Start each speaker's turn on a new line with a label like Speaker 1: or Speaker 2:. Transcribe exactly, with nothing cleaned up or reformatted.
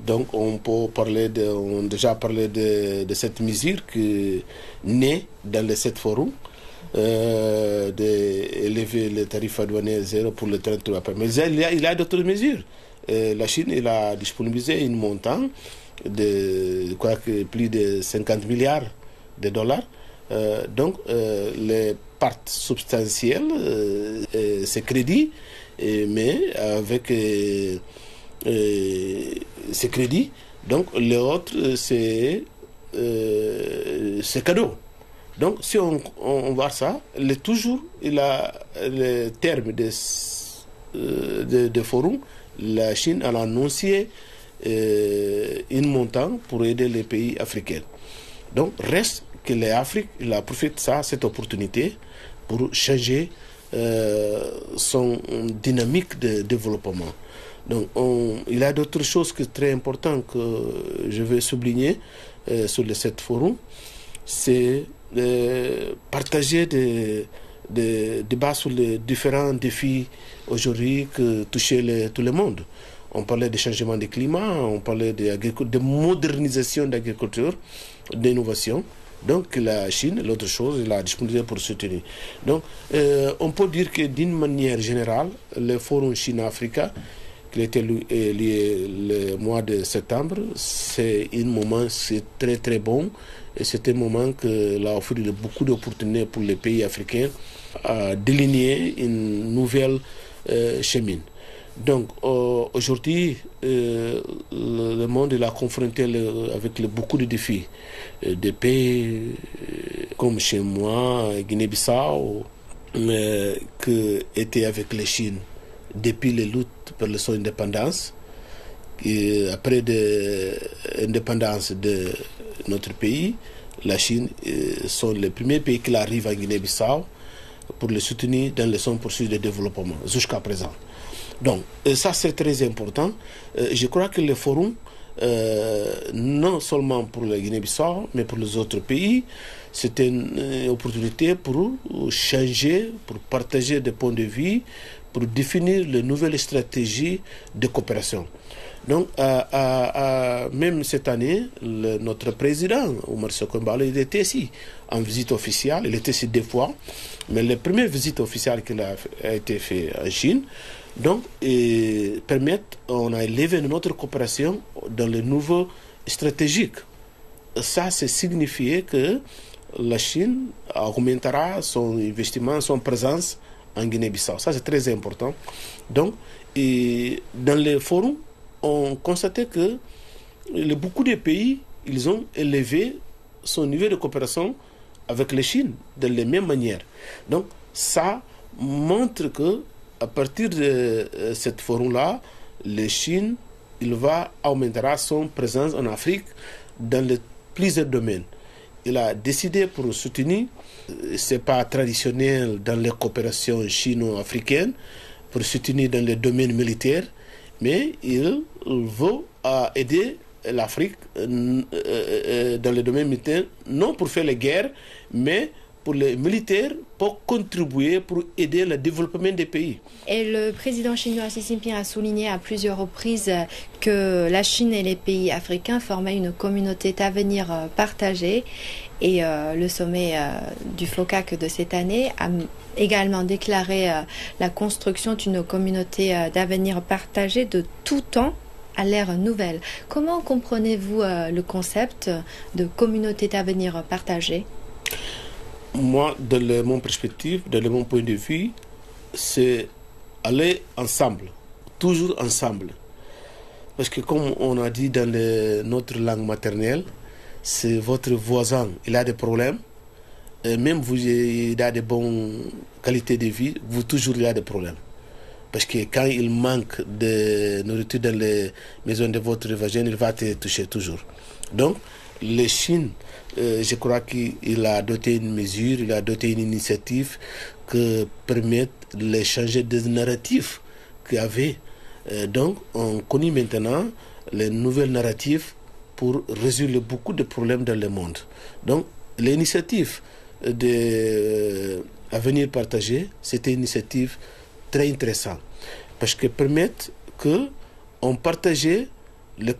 Speaker 1: Donc on peut parler de, on a déjà parlé de, de cette mesure qui naît dans les sept forums, euh, d'élever le tarif douanier zéro pour le trente-trois. Mais il y a, il y a d'autres mesures. Euh, la Chine il a disponibilisé un montant de quoi que plus de cinquante milliards de dollars. Euh, donc euh, les parts substantielles, euh, euh, c'est crédit, euh, mais avec euh, euh, ces crédits, donc les autres c'est euh, cadeau. Donc si on, on voit ça, il est toujours il a le terme de, euh, de, de forum, la Chine a annoncé euh, un montant pour aider les pays africains. Donc reste que l'Afrique a profité de ça, cette opportunité pour changer euh, son dynamique de développement. Donc on, il y a d'autres choses que très importantes que je vais souligner euh, sur les sept forums, c'est de partager des, des débats sur les différents défis aujourd'hui que touchent les, tout le monde. On parlait du changement du climat, on parlait de, de modernisation de l'agriculture, d'innovation. Donc la Chine, l'autre chose, elle a disponibilité pour soutenir. Donc euh, on peut dire que d'une manière générale, le forum Chine-Africa, qui était lié le mois de septembre, c'est un moment c'est très très bon. Et c'est un moment qui a offert beaucoup d'opportunités pour les pays africains à déligner une nouvelle euh, chemin. Donc euh, aujourd'hui, euh, le monde est confronté le, avec le, beaucoup de défis. Euh, des pays euh, comme chez moi, Guinée-Bissau, euh, qui était avec la Chine depuis les luttes pour son indépendance. Et après l'indépendance de notre pays, la Chine euh, sont les premiers pays qui arrivent à Guinée-Bissau pour le soutenir dans le son processus de développement jusqu'à présent. Donc, ça c'est très important. Euh, je crois que le forum, euh, non seulement pour la Guinée-Bissau, mais pour les autres pays, c'est une, une opportunité pour changer, pour partager des points de vue, pour définir les nouvelles stratégies de coopération. Donc, euh, euh, euh, même cette année, le, notre président, Omar Sissoko Embalo, il était ici en visite officielle. Il était ici deux fois, mais la première visite officielle qu'il a, a été faite en Chine, donc, et permettent, on a élevé notre coopération dans le nouveau stratégique. Ça, c'est signifier que la Chine augmentera son investissement, son présence en Guinée-Bissau. Ça, c'est très important. Donc, et dans les forums, on constatait que les, beaucoup de pays, ils ont élevé son niveau de coopération avec la Chine de la même manière. Donc, ça montre que à partir de euh, cette forum-là, la Chine, il va augmentera son présence en Afrique dans les, plusieurs domaines. Il a décidé pour soutenir, c'est pas traditionnel dans les coopérations chino-africaines, pour soutenir dans les domaines militaires, mais il veut euh, aider l'Afrique euh, euh, dans les domaines militaires, non pour faire les guerres, mais pour les militaires, pour contribuer, pour aider le développement des pays.
Speaker 2: Et le président chinois Xi Jinping a souligné à plusieurs reprises que la Chine et les pays africains formaient une communauté d'avenir partagée. Et euh, le sommet euh, du FOCAC de cette année a également déclaré euh, la construction d'une communauté euh, d'avenir partagée de tout temps à l'ère nouvelle. Comment comprenez-vous euh, le concept de communauté d'avenir partagée?
Speaker 1: Moi, de le, mon perspective, de le, mon point de vue, c'est aller ensemble, toujours ensemble. Parce que comme on a dit dans le, notre langue maternelle, c'est votre voisin, il a des problèmes, et même vous, il a de bonnes qualités de vie, vous toujours il a des problèmes. Parce que quand il manque de nourriture dans les maisons de votre voisin, il va te toucher toujours. Donc, la Chine, euh, je crois qu'il a doté une mesure, il a doté une initiative qui permet de changer des narratifs qu'il y avait. Euh, donc, on connaît maintenant les nouvelles narratifs pour résoudre beaucoup de problèmes dans le monde. Donc, l'initiative d'Avenir euh, partagé, c'était une initiative très intéressante parce qu'elle permet qu'on partageait